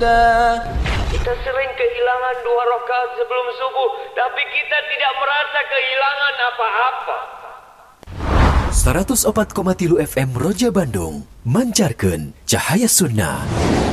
Kita sering kehilangan 2 rakaat sebelum subuh, tapi kita tidak merasa kehilangan apa-apa. 104,3 FM Roja Bandung, mancarkeun cahaya sunnah.